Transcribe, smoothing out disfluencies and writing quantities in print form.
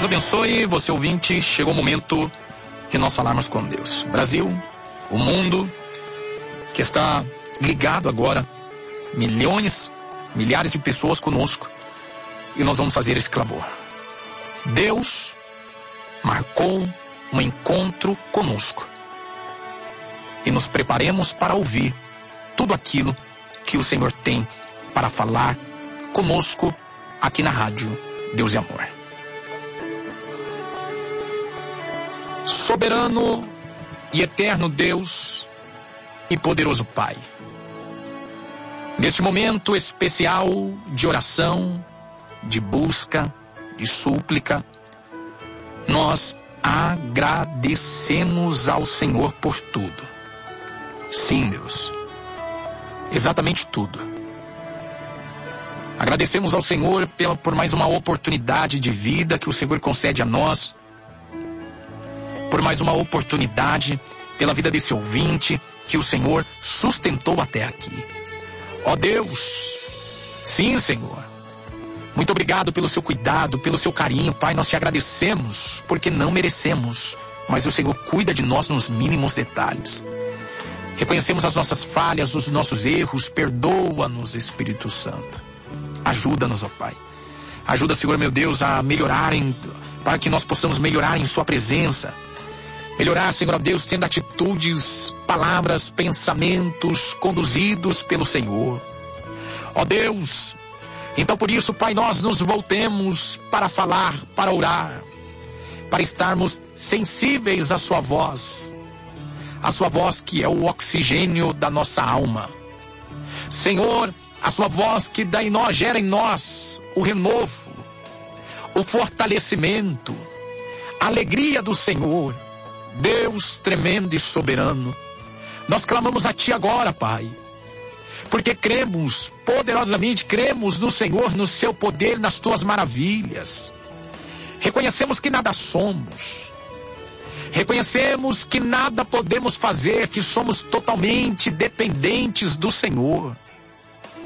Deus abençoe você, ouvinte. Chegou o momento de nós falarmos com Deus. Brasil, o mundo que está ligado agora, milhares de pessoas conosco, e nós vamos fazer esse clamor. Deus marcou um encontro conosco e nos preparemos para ouvir tudo aquilo que o Senhor tem para falar conosco aqui na rádio Deus e Amor. Soberano e eterno Deus e poderoso Pai, neste momento especial de oração, de busca, de súplica, nós agradecemos ao Senhor por tudo. Sim, Deus, exatamente tudo. Agradecemos ao Senhor por mais uma oportunidade de vida que o Senhor concede a nós, por mais uma oportunidade pela vida desse ouvinte que o Senhor sustentou até aqui. Ó Deus, sim, Senhor, muito obrigado pelo seu cuidado, pelo seu carinho, Pai. Nós te agradecemos porque não merecemos, mas o Senhor cuida de nós nos mínimos detalhes. Reconhecemos as nossas falhas, os nossos erros. Perdoa-nos, Espírito Santo. Ajuda-nos, ó Pai. Ajuda, Senhor meu Deus, a melhorarem, para que nós possamos melhorar em sua presença. Melhorar, Senhor Deus, tendo atitudes, palavras, pensamentos conduzidos pelo Senhor. Ó Deus, então por isso, Pai, nós nos voltemos para falar, para orar, para estarmos sensíveis à sua voz que é o oxigênio da nossa alma. Senhor, a sua voz que gera em nós o renovo, o fortalecimento, a alegria do Senhor. Deus tremendo e soberano, nós clamamos a Ti agora, Pai, porque cremos poderosamente, cremos no Senhor, no Seu poder, nas Tuas maravilhas. Reconhecemos que nada somos, reconhecemos que nada podemos fazer, que somos totalmente dependentes do Senhor.